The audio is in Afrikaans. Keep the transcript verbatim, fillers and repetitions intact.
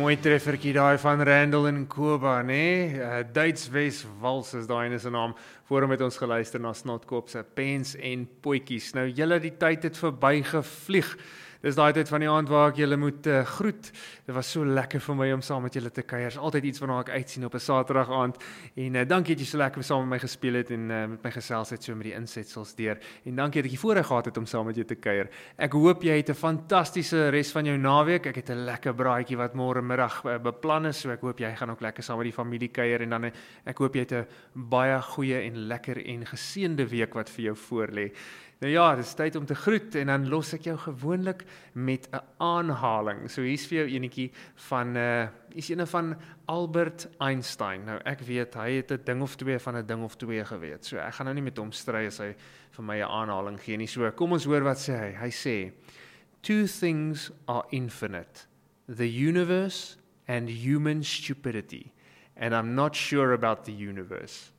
Mooi treffertjie daai van Randall en Koba, né? Uh, Duits-Wes Wals is daai in sy naam. Voorom het ons geluister na Snotkop se Pens en Potjies. Nou julle die tyd het verby gevlieg. Dis daai tyd van die aand waar ek julle moet uh, groet. Dit was so lekker vir my om saam met julle te kuier. Is altyd iets waarna ek uitsien op 'n Saterdag aand. En uh, dankie dat jy so lekker saam met my gespeel het en uh, met my gesels het so met die insetsels deur. En dankie dat ek die voorreg gehad het om saam met jou te kuier. Ek hoop jy het 'n fantastiese res van jou naweek. Ek het 'n lekker braaitjie wat môre middag uh, beplan is, so ek hoop jy gaan ook lekker saam met die familie kuier en dan uh, ek hoop jy het 'n baie goeie en lekker en geseënde week wat vir jou voorlê. Nou ja, dit is tyd om te groet en dan los ek jou gewoonlik met 'n aanhaling. So hier's vir jou enetjie van uh is ene van Albert Einstein. Nou ek weet hy het 'n ding of twee van 'n ding of twee geweet. So ek gaan nou nie met hom stry as hy vir my 'n aanhaling gee nie. So kom ons hoor wat sê hy. Hy sê: Two things are infinite: the universe and human stupidity. And I'm not sure about the universe.